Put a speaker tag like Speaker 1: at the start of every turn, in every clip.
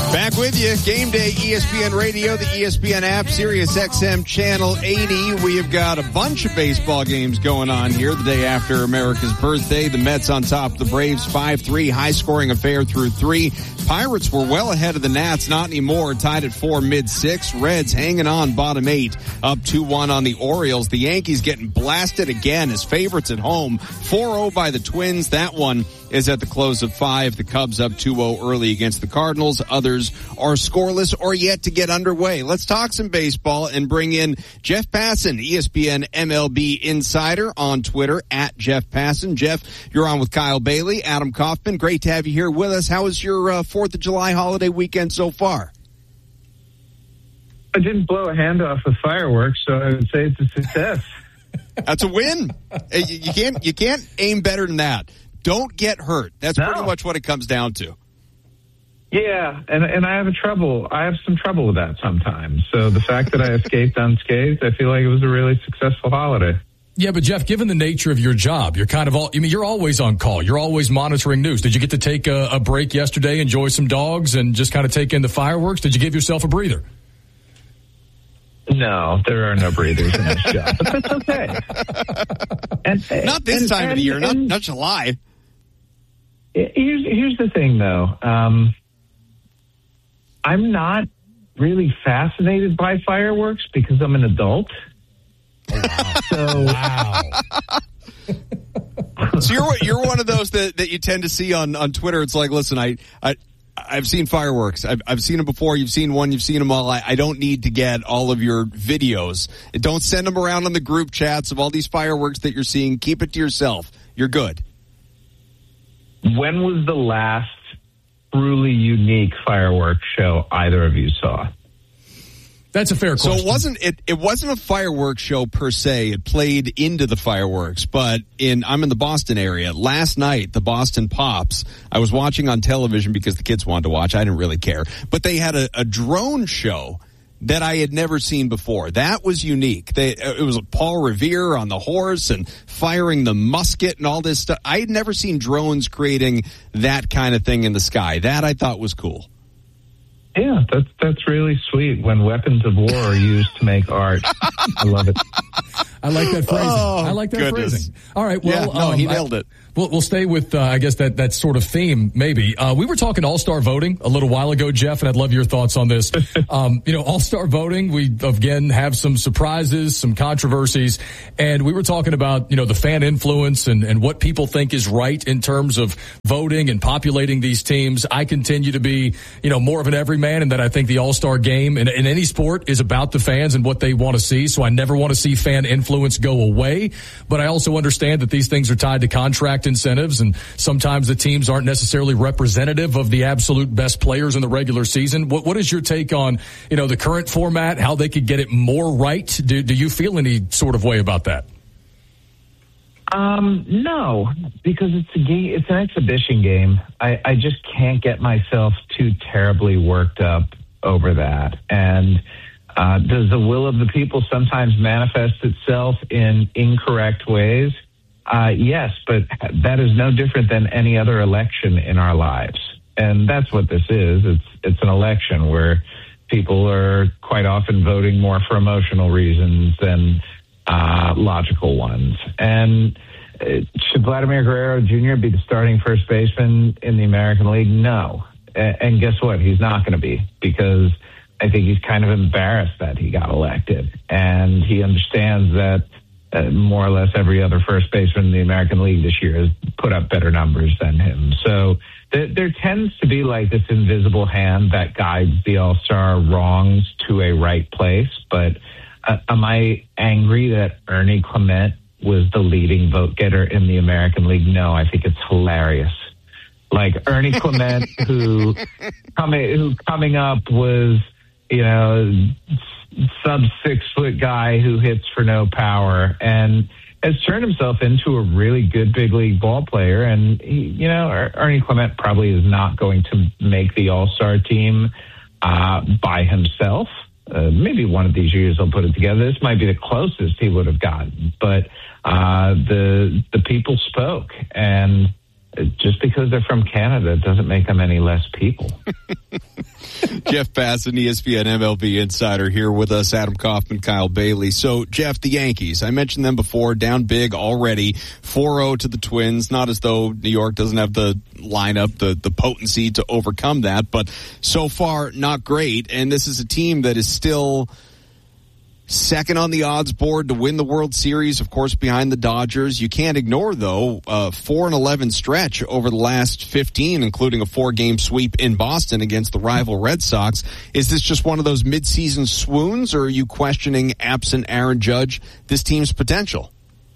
Speaker 1: Back with you. Game Day, ESPN Radio, the ESPN app, Sirius XM Channel 80. We have got a bunch of baseball games going on here the day after America's birthday. The Mets on top of the Braves, 5-3, high-scoring affair through 3. Pirates were well ahead of the Nats, not anymore, tied at 4, mid-6. Reds hanging on, bottom 8, up 2-1 on the Orioles. The Yankees getting blasted again as favorites at home, 4-0 by the Twins. That one is at the close of 5. The Cubs up 2-0 early against the Cardinals. Others are scoreless or yet to get underway. Let's talk some baseball and bring in Jeff Passan, ESPN MLB Insider on Twitter, at Jeff Passan. Jeff, you're on with Kyle Bailey, Adam Kaufman. Great to have you here with us. How was your 4th of July holiday weekend so far?
Speaker 2: I didn't blow a hand off with fireworks, so I would say it's a success.
Speaker 1: That's a win. You can't aim better than that. Don't get hurt. That's pretty much what it comes down to.
Speaker 2: Yeah, and I have some trouble with that sometimes. So the fact that I escaped unscathed, I feel like it was a really successful holiday.
Speaker 3: Yeah, but Jeff, given the nature of your job, you're you're always on call. You're always monitoring news. Did you get to take a break yesterday, enjoy some dogs, and just kind of take in the fireworks? Did you give yourself a breather?
Speaker 2: No, there are no breathers in this job, but that's okay.
Speaker 1: Not this time of the year, not July.
Speaker 2: Here's the thing, though. I'm not really fascinated by fireworks because I'm an adult.
Speaker 3: Wow.
Speaker 1: So you're one of those that you tend to see on Twitter. It's like, listen, I've seen fireworks. I've seen them before. You've seen one. You've seen them all. I don't need to get all of your videos. Don't send them around on the group chats of all these fireworks that you're seeing. Keep it to yourself. You're good.
Speaker 2: When was the last truly unique fireworks show either of you saw?
Speaker 3: That's a fair question.
Speaker 1: So it wasn't a fireworks show per se. It played into the fireworks, but I'm in the Boston area. Last night, the Boston Pops, I was watching on television because the kids wanted to watch. I didn't really care. But they had a drone show that I had never seen before. That was unique. It was Paul Revere on the horse and firing the musket and all this stuff. I had never seen drones creating that kind of thing in the sky. That I thought was cool.
Speaker 2: Yeah, that's really sweet when weapons of war are used to make art. I love it.
Speaker 3: I like that phrasing.
Speaker 1: I like that
Speaker 3: phrasing. All right, well,
Speaker 1: he nailed it.
Speaker 3: We'll stay with, I guess, that sort of theme, maybe. We were talking all-star voting a little while ago, Jeff, and I'd love your thoughts on this. All-star voting, we, again, have some surprises, some controversies, and we were talking about, the fan influence and what people think is right in terms of voting and populating these teams. I continue to be, more of an everyman, and that I think the all-star game in any sport is about the fans and what they want to see, so I never want to see fan influence go away, but I also understand that these things are tied to contract incentives, and sometimes the teams aren't necessarily representative of the absolute best players in the regular season. What is your take on, the current format, how they could get it more right? Do you feel any sort of way about that?
Speaker 2: No, because it's a game. It's an exhibition game. I just can't get myself too terribly worked up over that. And does the will of the people sometimes manifest itself in incorrect ways? Yes, but that is no different than any other election in our lives. And that's what this is. It's an election where people are quite often voting more for emotional reasons than logical ones. And should Vladimir Guerrero Jr. be the starting first baseman in the American League? No. And guess what? He's not going to be, because I think he's kind of embarrassed that he got elected. And he understands that more or less every other first baseman in the American League this year has put up better numbers than him. So there tends to be like this invisible hand that guides the All-Star wrongs to a right place. But am I angry that Ernie Clement was the leading vote getter in the American League? No, I think it's hilarious. Like Ernie Clement, who coming up was, sub 6 foot guy who hits for no power and has turned himself into a really good big league ball player. And Ernie Clement probably is not going to make the All-Star team by himself. Maybe one of these years he'll put it together. This might be the closest he would have gotten, but the people spoke, and just because they're from Canada doesn't make them any less people.
Speaker 1: Jeff Passan, ESPN MLB insider, here with us. Adam Kaufman, Kyle Bailey. So, Jeff, the Yankees, I mentioned them before, down big already, 4-0 to the Twins. Not as though New York doesn't have the lineup, the potency to overcome that, but so far not great. And this is a team that is still second on the odds board to win the World Series, of course, behind the Dodgers. You can't ignore, though, 4-11 stretch over the last 15, including a 4-game sweep in Boston against the rival Red Sox. Is this just one of those midseason swoons, or are you questioning, absent Aaron Judge, this team's potential?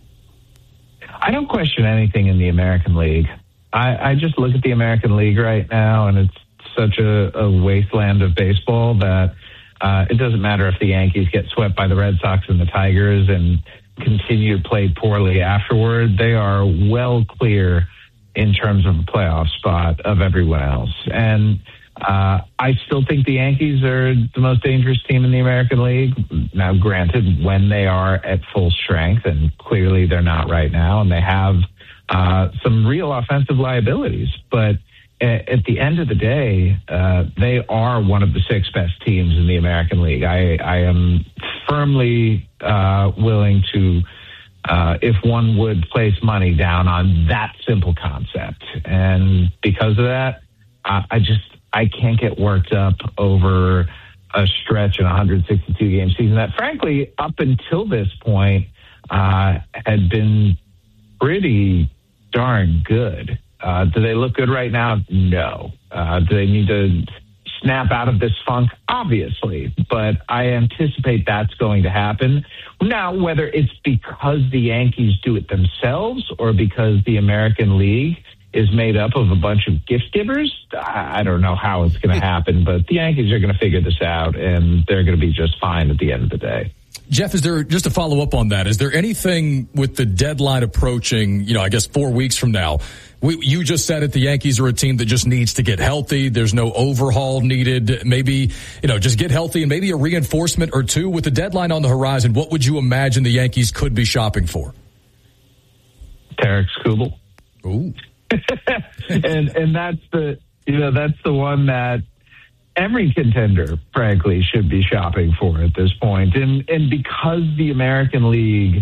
Speaker 2: I don't question anything in the American League. I just look at the American League right now, and it's such a wasteland of baseball that it doesn't matter if the Yankees get swept by the Red Sox and the Tigers and continue to play poorly afterward. They are well clear in terms of a playoff spot of everyone else. And I still think the Yankees are the most dangerous team in the American League. Now, granted, when they are at full strength, and clearly they're not right now, and they have some real offensive liabilities. But at the end of the day, they are one of the 6 best teams in the American League. I am firmly willing to, if one would place money down on that simple concept. And because of that, I can't get worked up over a stretch in a 162-game season that, frankly, up until this point, had been pretty darn good. Do they look good right now? No. Do they need to snap out of this funk? Obviously. But I anticipate that's going to happen. Now, whether it's because the Yankees do it themselves or because the American League is made up of a bunch of gift givers, I don't know how it's going to happen. But the Yankees are going to figure this out, and they're going to be just fine at the end of the day.
Speaker 3: Jeff, is there, just to follow up on that, is there anything with the deadline approaching, I guess 4 weeks from now? You just said it, the Yankees are a team that just needs to get healthy. There's no overhaul needed. Maybe, just get healthy and maybe a reinforcement or two. With the deadline on the horizon, what would you imagine the Yankees could be shopping for?
Speaker 2: Tarik Skubal.
Speaker 3: Ooh.
Speaker 2: and that's the one that every contender, frankly, should be shopping for at this point. And because the American League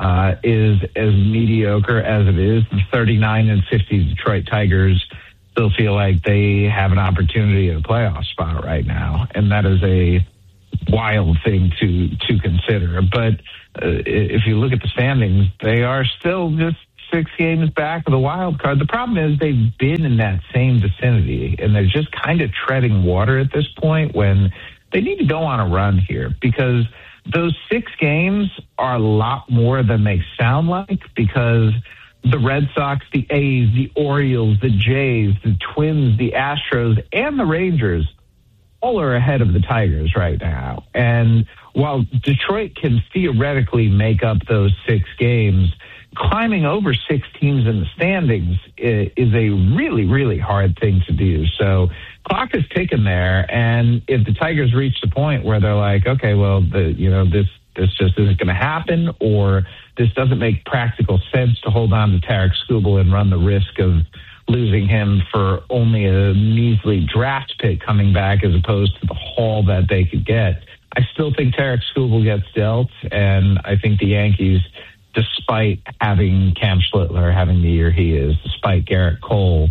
Speaker 2: is as mediocre as it is, the 39-50 Detroit Tigers still feel like they have an opportunity at a playoff spot right now. And that is a wild thing to consider. But if you look at the standings, they are still just 6 games back of the wild card. The problem is they've been in that same vicinity, and they're just kind of treading water at this point when they need to go on a run here, because those 6 games are a lot more than they sound like, because the Red Sox, the A's, the Orioles, the Jays, the Twins, the Astros, and the Rangers all are ahead of the Tigers right now. And while Detroit can theoretically make up those 6 games, climbing over 6 teams in the standings is a really, really hard thing to do. So clock is ticking there, and if the Tigers reach the point where they're like, okay, well, this just isn't going to happen, or this doesn't make practical sense to hold on to Tarik Skubal and run the risk of losing him for only a measly draft pick coming back as opposed to the haul that they could get, I still think Tarik Skubal gets dealt, and I think the Yankees, despite having Cam Schlittler having the year he is, despite Garrett Cole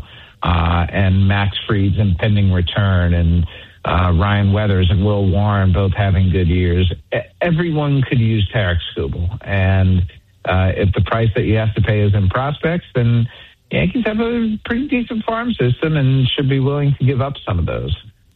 Speaker 2: and Max Fried's impending return, and Ryan Weathers and Will Warren both having good years, everyone could use Tarik Skubal. And if the price that you have to pay is in prospects, then Yankees have a pretty decent farm system and should be willing to give up some of those.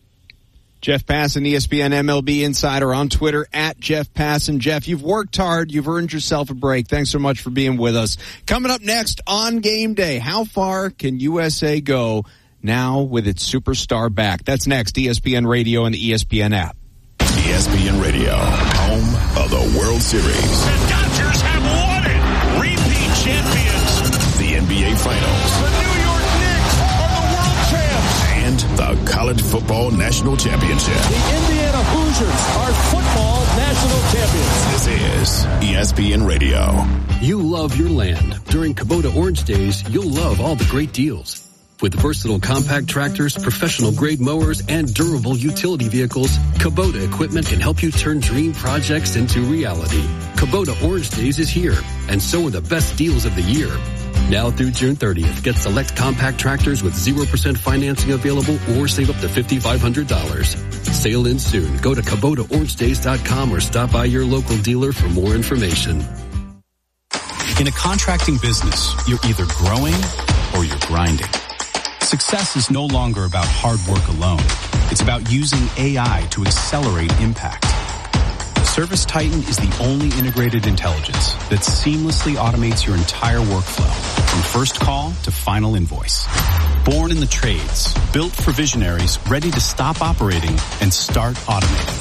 Speaker 1: Jeff Passan, ESPN MLB insider, on Twitter at Jeff Passan. Jeff, you've worked hard. You've earned yourself a break. Thanks so much for being with us. Coming up next on Game Day, how far can USA go now with its superstar back? That's next, ESPN Radio and the ESPN app.
Speaker 4: ESPN Radio, home of the World Series.
Speaker 5: The Dodgers have won it. Repeat champions.
Speaker 4: The NBA Finals.
Speaker 5: The New York Knicks are the world champs.
Speaker 4: And the College Football National Championship.
Speaker 5: The Indiana Hoosiers are football national champions.
Speaker 4: This is ESPN Radio.
Speaker 6: You love your land. During Kubota Orange Days, you'll love all the great deals. With versatile compact tractors, professional grade mowers, and durable utility vehicles, Kubota equipment can help you turn dream projects into reality. Kubota Orange Days is here, and so are the best deals of the year. Now through June 30th, get select compact tractors with 0% financing available or save up to $5,500. Sale ends soon. Go to KubotaOrangeDays.com or stop by your local dealer for more information.
Speaker 7: In a contracting business, you're either growing or you're grinding. Success is no longer about hard work alone. It's about using AI to accelerate impact. ServiceTitan is the only integrated intelligence that seamlessly automates your entire workflow, from first call to final invoice. Born in the trades, built for visionaries ready to stop operating and start automating.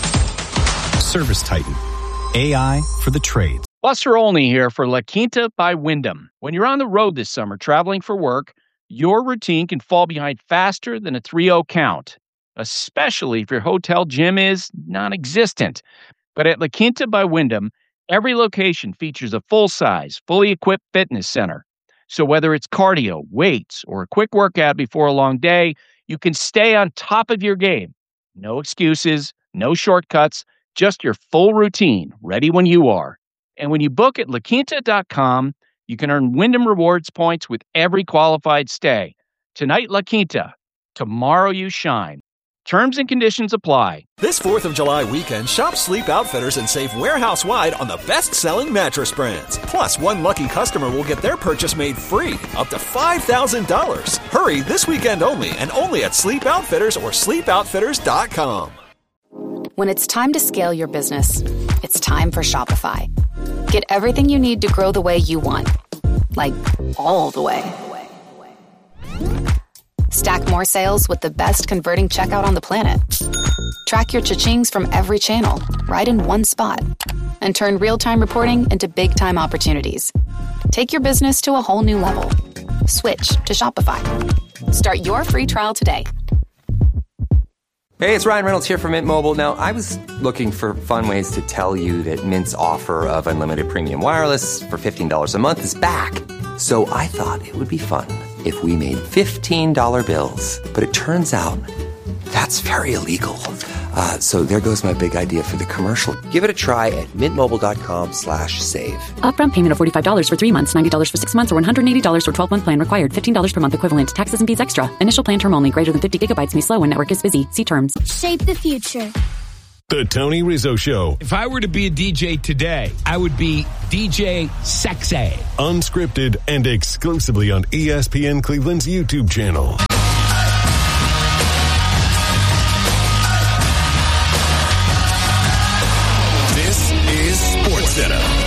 Speaker 7: ServiceTitan, AI for the trades.
Speaker 8: Buster Olney here for La Quinta by Wyndham. When you're on the road this summer traveling for work, your routine can fall behind faster than a 3-0 count, especially if your hotel gym is non-existent. But at La Quinta by Wyndham, every location features a full-size, fully equipped fitness center. So whether it's cardio, weights, or a quick workout before a long day, you can stay on top of your game. No excuses, no shortcuts, just your full routine, ready when you are. And when you book at LaQuinta.com, you can earn Wyndham Rewards points with every qualified stay. Tonight, La Quinta. Tomorrow, you shine. Terms and conditions apply.
Speaker 9: This 4th of July weekend, shop Sleep Outfitters and save warehouse-wide on the best-selling mattress brands. Plus, one lucky customer will get their purchase made free, up to $5,000. Hurry this weekend only, and only at Sleep Outfitters or sleepoutfitters.com.
Speaker 10: When it's time to scale your business, it's time for Shopify. Get everything you need to grow the way you want. Like, all the way. Stack more sales with the best converting checkout on the planet. Track your cha-chings from every channel, right in one spot. And turn real-time reporting into big-time opportunities. Take your business to a whole new level. Switch to Shopify. Start your free trial today.
Speaker 11: Hey, it's Ryan Reynolds here from Mint Mobile. Now, I was looking for fun ways to tell you that Mint's offer of unlimited premium wireless for $15 a month is back. So I thought it would be fun if we made $15 bills. But it turns out that's very illegal. So there goes my big idea for the commercial. Give it a try at mintmobile.com/save.
Speaker 12: Upfront payment of $45 for 3 months, $90 for 6 months, or $180 for 12-month plan required. $15 per month equivalent. Taxes and fees extra. Initial plan term only. Greater than 50 gigabytes may slow when network is busy. See terms.
Speaker 13: Shape the future.
Speaker 4: The Tony Rizzo Show.
Speaker 14: If I were to be a DJ today, I would be DJ Sexy.
Speaker 4: Unscripted and exclusively on ESPN Cleveland's YouTube channel. This is SportsCenter.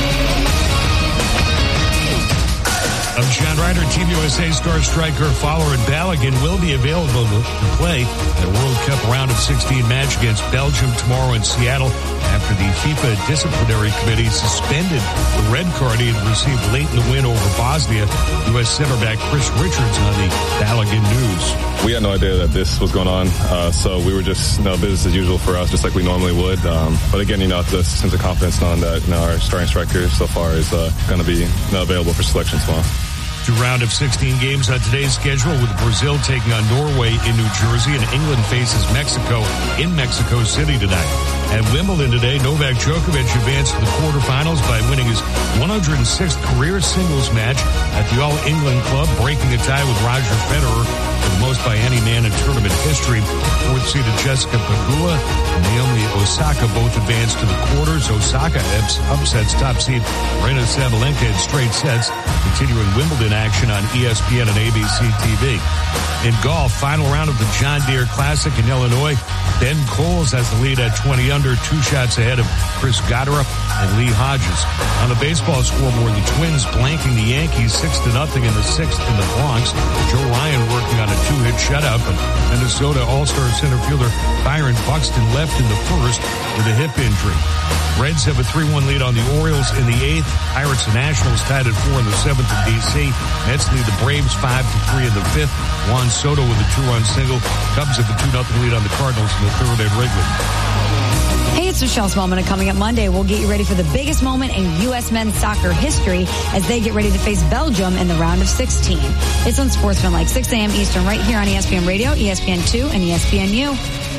Speaker 5: John Ryder, Team USA star striker Fowler and Balogun will be available to play at a World Cup round of 16 match against Belgium tomorrow in Seattle after the FIFA Disciplinary Committee suspended the red card he had received late in the win over Bosnia. U.S. center back Chris Richards on the Balogun News.
Speaker 15: We had no idea that this was going on, so we were just business as usual for us, just like we normally would. But again, it's a sense of confidence knowing that our starting striker so far is going to be available for selection tomorrow.
Speaker 5: To round of 16 games on today's schedule, with Brazil taking on Norway in New Jersey, and England faces Mexico in Mexico City tonight. At Wimbledon today, Novak Djokovic advanced to the quarterfinals by winning his 106th career singles match at the All-England Club, breaking a tie with Roger Federer for the most by any man in tournament history. Fourth-seeded Jessica Pegula and Naomi Osaka both advanced to the quarters. Osaka upsets top seed Aryna Sabalenka in straight sets. Continuing Wimbledon action on ESPN and ABC TV. In golf, final round of the John Deere Classic in Illinois. Ben Coles has the lead at 20 under, 2 shots ahead of Chris Goddard and Lee Hodges. On the baseball scoreboard, the Twins blanking the Yankees 6-0 in the 6th in the Bronx. Joe Ryan working on a 2-hit shutout, but Minnesota All-Star center center fielder Byron Buxton left in the first with a hip injury. Reds have a 3-1 lead on the Orioles in the 8th. Pirates and Nationals tied at 4 in the 7th in D.C. Mets lead the Braves 5-3 in the 5th. Juan Soto with a 2-run single. Cubs have a 2-0 lead on the Cardinals in the 3rd at Wrigley.
Speaker 13: Hey, it's Michelle Smallman, and coming up Monday, we'll get you ready for the biggest moment in U.S. men's soccer history as they get ready to face Belgium in the round of 16. It's on Sportsmanlike, 6 a.m. Eastern, right here on ESPN Radio, ESPN2, and ESPNU.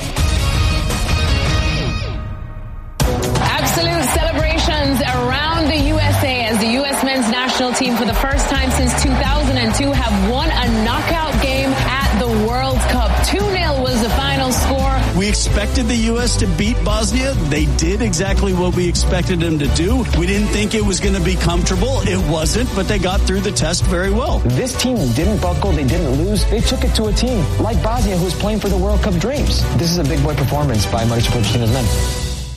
Speaker 16: Absolute celebrations around the USA as the U.S. men's national team for the first time since 2002 have won a knockout game at the World Cup. 2-0 was the final score.
Speaker 17: We expected the U.S. to beat Bosnia. They did exactly what we expected them to do. We didn't think it was going to be comfortable. It wasn't, but they got through the test very well.
Speaker 18: This team didn't buckle. They didn't lose. They took it to a team like Bosnia who's playing for the World Cup dreams. This is a big boy performance by Mauricio Pochettino's men.